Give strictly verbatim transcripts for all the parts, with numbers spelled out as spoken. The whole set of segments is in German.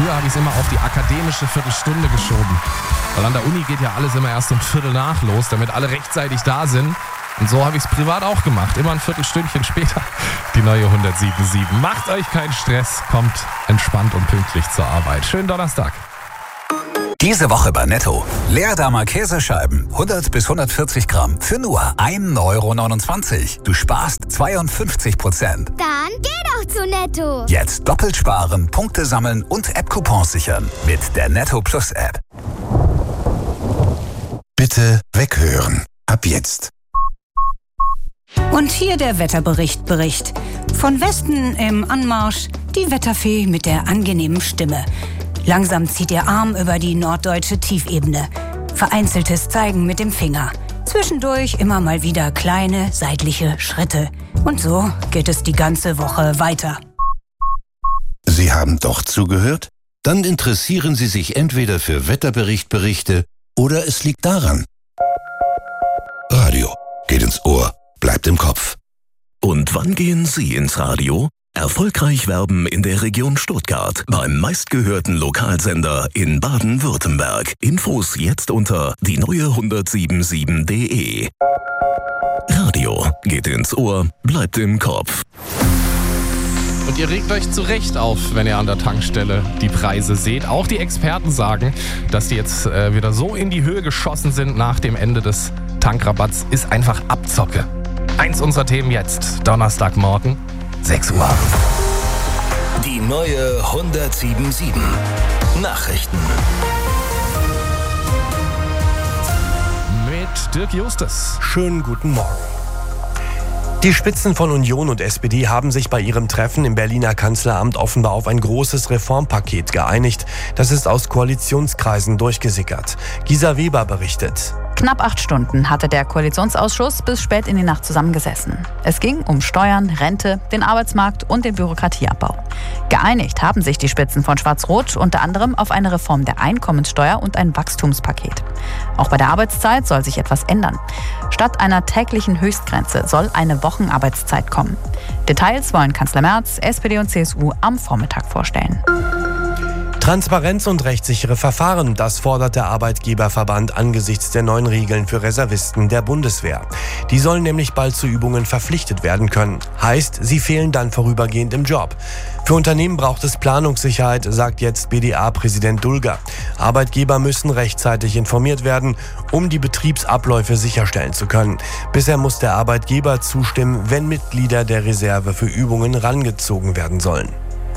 Früher habe ich es immer auf die akademische Viertelstunde geschoben. Weil an der Uni geht ja alles immer erst um Viertel nach los, damit alle rechtzeitig da sind. Und so habe ich es privat auch gemacht. Immer ein Viertelstündchen später die neue hundertsieben Komma sieben. Macht euch keinen Stress, kommt entspannt und pünktlich zur Arbeit. Schönen Donnerstag. Diese Woche bei Netto. Leerdamer Käsescheiben, hundert bis hundertvierzig Gramm, für nur ein Euro neunundzwanzig. Du sparst zweiundfünfzig Prozent. Dann geh doch zu Netto. Jetzt doppelt sparen, Punkte sammeln und App-Coupons sichern mit der Netto Plus App. Bitte weghören. Ab jetzt. Und hier der Wetterbericht Bericht. Von Westen im Anmarsch die Wetterfee mit der angenehmen Stimme. Langsam zieht ihr Arm über die norddeutsche Tiefebene. Vereinzeltes Zeigen mit dem Finger. Zwischendurch immer mal wieder kleine seitliche Schritte. Und so geht es die ganze Woche weiter. Sie haben doch zugehört? Dann interessieren Sie sich entweder für Wetterberichtberichte oder es liegt daran. Radio geht ins Ohr, bleibt im Kopf. Und wann gehen Sie ins Radio? Erfolgreich werben in der Region Stuttgart beim meistgehörten Lokalsender in Baden-Württemberg. Infos jetzt unter die neue hundertsieben Komma sieben punkt de. Radio geht ins Ohr, bleibt im Kopf. Und ihr regt euch zu Recht auf, wenn ihr an der Tankstelle die Preise seht. Auch die Experten sagen, dass die jetzt äh, wieder so in die Höhe geschossen sind nach dem Ende des Tankrabatts, ist einfach Abzocke. Eins unserer Themen jetzt, Donnerstagmorgen, sechs Uhr. Die neue hundertsieben Komma sieben. Nachrichten. Mit Dirk Justus. Schönen guten Morgen. Die Spitzen von Union und S P D haben sich bei ihrem Treffen im Berliner Kanzleramt offenbar auf ein großes Reformpaket geeinigt. Das ist aus Koalitionskreisen durchgesickert. Gisa Weber berichtet. Knapp acht Stunden hatte der Koalitionsausschuss bis spät in die Nacht zusammengesessen. Es ging um Steuern, Rente, den Arbeitsmarkt und den Bürokratieabbau. Geeinigt haben sich die Spitzen von Schwarz-Rot unter anderem auf eine Reform der Einkommenssteuer und ein Wachstumspaket. Auch bei der Arbeitszeit soll sich etwas ändern. Statt einer täglichen Höchstgrenze soll eine Wochenarbeitszeit kommen. Details wollen Kanzler Merz, S P D und C S U am Vormittag vorstellen. Transparenz und rechtssichere Verfahren, das fordert der Arbeitgeberverband angesichts der neuen Regeln für Reservisten der Bundeswehr. Die sollen nämlich bald zu Übungen verpflichtet werden können. Heißt, sie fehlen dann vorübergehend im Job. Für Unternehmen braucht es Planungssicherheit, sagt jetzt B D A-Präsident Dulger. Arbeitgeber müssen rechtzeitig informiert werden, um die Betriebsabläufe sicherstellen zu können. Bisher muss der Arbeitgeber zustimmen, wenn Mitglieder der Reserve für Übungen rangezogen werden sollen.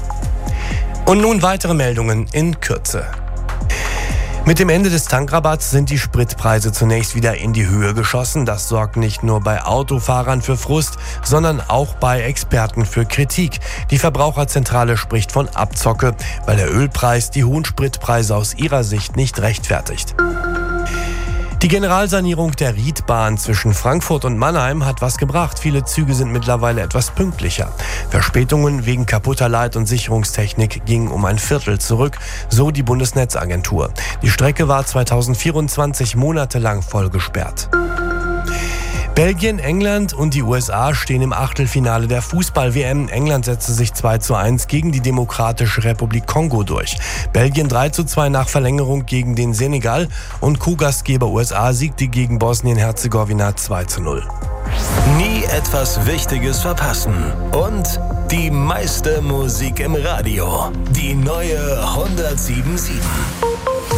Und nun weitere Meldungen in Kürze. Mit dem Ende des Tankrabatts sind die Spritpreise zunächst wieder in die Höhe geschossen. Das sorgt nicht nur bei Autofahrern für Frust, sondern auch bei Experten für Kritik. Die Verbraucherzentrale spricht von Abzocke, weil der Ölpreis die hohen Spritpreise aus ihrer Sicht nicht rechtfertigt. Die Generalsanierung der Riedbahn zwischen Frankfurt und Mannheim hat was gebracht. Viele Züge sind mittlerweile etwas pünktlicher. Verspätungen wegen kaputter Leit- und Sicherungstechnik gingen um ein Viertel zurück, so die Bundesnetzagentur. Die Strecke war zweitausendvierundzwanzig monatelang voll gesperrt. Belgien, England und die U S A stehen im Achtelfinale der Fußball-W M. England setzte sich zwei zu eins gegen die Demokratische Republik Kongo durch. Belgien drei zu zwei nach Verlängerung gegen den Senegal und Co-Gastgeber U S A siegte gegen Bosnien-Herzegowina zwei zu null. Nie etwas Wichtiges verpassen. Und die meiste Musik im Radio. Die neue hundertsieben Komma sieben.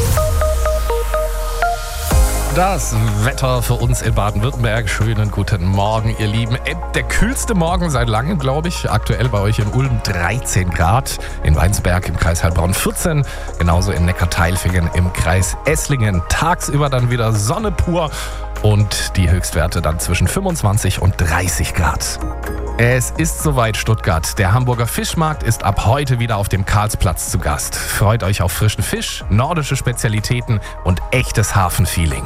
Das Wetter für uns in Baden-Württemberg. Schönen guten Morgen, ihr Lieben. Der kühlste Morgen seit langem, glaube ich. Aktuell bei euch in Ulm dreizehn Grad. In Weinsberg im Kreis Heilbronn vierzehn. Genauso in Neckarteilfingen im Kreis Esslingen. Tagsüber dann wieder Sonne pur. Und die Höchstwerte dann zwischen fünfundzwanzig und dreißig Grad. Es ist soweit, Stuttgart. Der Hamburger Fischmarkt ist ab heute wieder auf dem Karlsplatz zu Gast. Freut euch auf frischen Fisch, nordische Spezialitäten und echtes Hafenfeeling.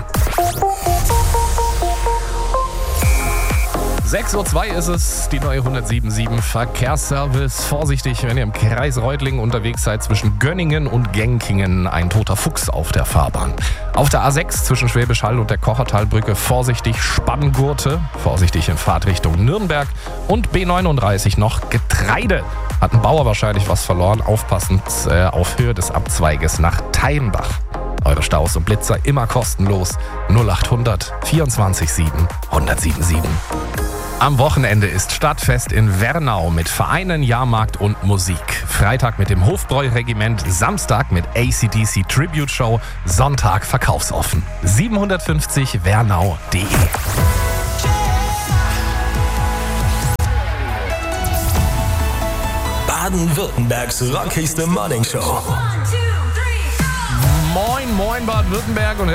sechs Uhr zwei ist es, die neue hundertsieben Komma sieben Verkehrsservice. Vorsichtig, wenn ihr im Kreis Reutlingen unterwegs seid, zwischen Gönningen und Genkingen ein toter Fuchs auf der Fahrbahn. Auf der A sechs zwischen Schwäbisch Hall und der Kochertalbrücke vorsichtig Spanngurte, vorsichtig in Fahrtrichtung Nürnberg und B neununddreißig noch Getreide. Hat ein Bauer wahrscheinlich was verloren. Aufpassend äh, auf Höhe des Abzweiges nach Teilenbach. Eure Staus und Blitzer immer kostenlos. null acht hundert vierundzwanzig sieben hundertsiebenundsiebzig. Am Wochenende ist Stadtfest in Wernau mit Vereinen, Jahrmarkt und Musik. Freitag mit dem Hofbräu-Regiment, Samstag mit A C D C Tribute Show, Sonntag verkaufsoffen. siebenhundertfünfzig wernau punkt de. Baden-Württembergs rockigste Morningshow. Moin, moin Baden-Württemberg und